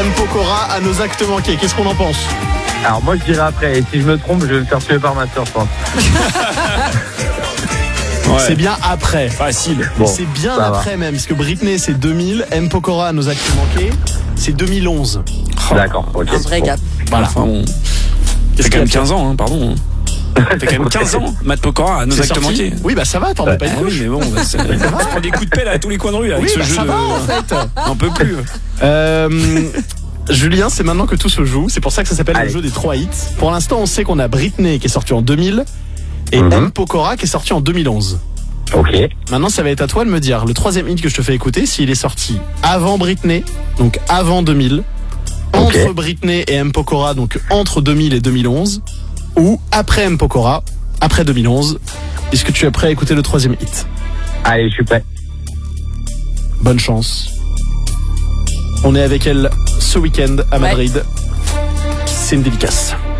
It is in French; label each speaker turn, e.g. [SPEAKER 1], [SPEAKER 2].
[SPEAKER 1] M. Pokora à nos actes manqués. Qu'est-ce qu'on en pense?
[SPEAKER 2] Alors moi je dirais après, et si je me trompe, je vais me faire tuer par ma soeur, je pense.
[SPEAKER 3] Ouais.
[SPEAKER 1] C'est bien après.
[SPEAKER 3] Facile.
[SPEAKER 2] Bon,
[SPEAKER 1] C'est bien
[SPEAKER 2] ça va.
[SPEAKER 1] après même, parce que Britney c'est 2000, M. Pokora à nos actes manqués, c'est 2011.
[SPEAKER 2] D'accord, ok.
[SPEAKER 4] Un vrai
[SPEAKER 2] Bon.
[SPEAKER 4] gap.
[SPEAKER 1] Voilà.
[SPEAKER 3] Enfin bon.
[SPEAKER 1] Qu'est-ce
[SPEAKER 3] C'est quand même
[SPEAKER 1] qu'il y a
[SPEAKER 3] 15 ans, hein, pardon. Fait quand même 15 ans, Matt Pokora à nos
[SPEAKER 1] C'est
[SPEAKER 3] actes
[SPEAKER 1] sorti
[SPEAKER 3] manqués.
[SPEAKER 1] Oui, bah ça va, t'en mets pas une
[SPEAKER 3] Ah oui,
[SPEAKER 1] couche.
[SPEAKER 3] mais bon, bah, on se prend des coups de pelle à tous les coins de rue avec
[SPEAKER 1] Oui,
[SPEAKER 3] ce
[SPEAKER 1] bah
[SPEAKER 3] jeu
[SPEAKER 1] ça
[SPEAKER 3] de.
[SPEAKER 1] va en fait.
[SPEAKER 3] On peut plus.
[SPEAKER 1] Julien, c'est maintenant que tout se joue. C'est pour ça que ça s'appelle le
[SPEAKER 2] Allez.
[SPEAKER 1] jeu des 3 hits. Pour l'instant, on sait qu'on a Britney qui est sortie en 2000 et M. Pokora qui est sorti en 2011.
[SPEAKER 2] Ok.
[SPEAKER 1] Maintenant, ça va être à toi de me dire le troisième hit que je te fais écouter, s'il est sorti avant Britney, donc avant 2000, entre Britney et M. Pokora, donc entre 2000 et 2011, ou après M. Pokora, après 2011. Est-ce que tu es prêt à écouter le troisième hit?
[SPEAKER 2] Allez, je suis prêt.
[SPEAKER 1] Bonne chance. On est avec elle ce week-end à Madrid. C'est une dédicace.